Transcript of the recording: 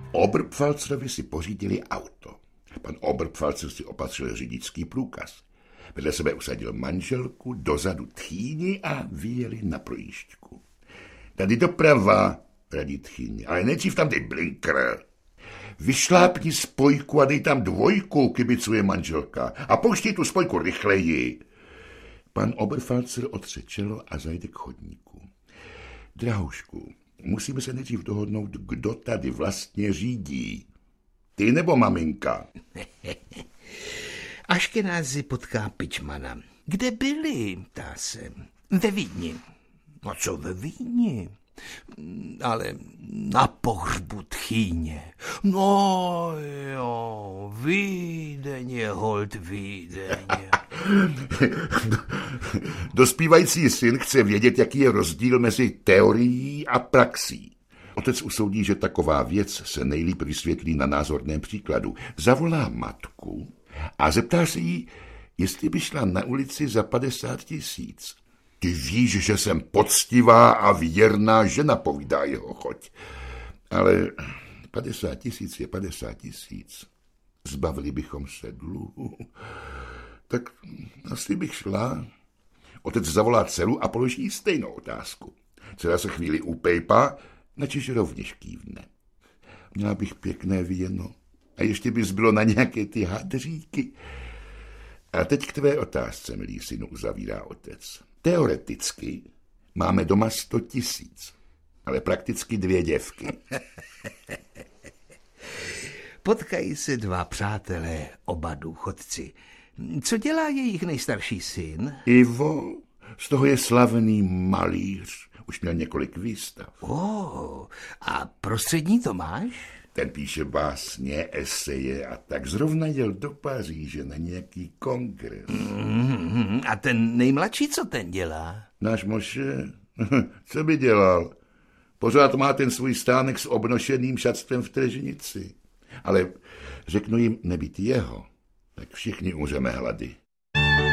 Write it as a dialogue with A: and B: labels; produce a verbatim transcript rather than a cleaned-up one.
A: Oberpfalzerovi si pořídili auto. Pan Oberpfalzer si opatřil řidičský průkaz. Vedle sebe usadil manželku, dozadu tchýni a vyjeli na projížďku. Tady doprava, radí tchýni, ale nejdřív tam dej blinker. Vyšlápni spojku a dej tam dvojku, kibicuje manželka. A pouštěj tu spojku rychleji. Pan Oberpfalzer otře čelo a zajde k chodníku. Drahoušku, musíme se nejdřív dohodnout, kdo tady vlastně řídí. Ty nebo maminka?
B: Aškenázi potká pičmana. Kde byli, ptá se. Ve Vídni. No co ve Vídni? Ale na pohřbu tchýně. No jo, Vídeň je holt Vídeň.
A: Dospívající syn chce vědět, jaký je rozdíl mezi teorií a praxí. Otec usoudí, že taková věc se nejlíp vysvětlí na názorném příkladu. Zavolá matku a zeptá se jí, jestli by šla na ulici za padesát tisíc. Ty víš, že jsem poctivá a věrná žena, povídá jeho choť. Ale padesát tisíc je padesát tisíc. Zbavili bychom se dluhu. Tak asi bych šla. Otec zavolá dceru a položí stejnou otázku. Dcera se chvíli upejpá, načež rovněž kývne. Měla bych pěkné víno. A ještě by zbylo na nějaké ty hadříky. A teď k tvé otázce, milý synu, uzavírá otec. Teoreticky máme doma sto tisíc, ale prakticky dvě děvky.
B: Potkají se dva přátelé, oba důchodci. Co dělá jejich nejstarší syn?
A: Ivo, z toho je slavný malíř. Už měl několik výstav.
B: Oh, a prostřední Tomáš?
A: Ten píše básně, eseje a tak zrovna jel do Paříže na nějaký kongres.
B: Mm, a ten nejmladší, co ten dělá?
A: Náš Moše, co by dělal? Pořád má ten svůj stánek s obnošeným šatstvem v tržnici. Ale řeknu jim, nebýt jeho, tak všichni umřeme hlady.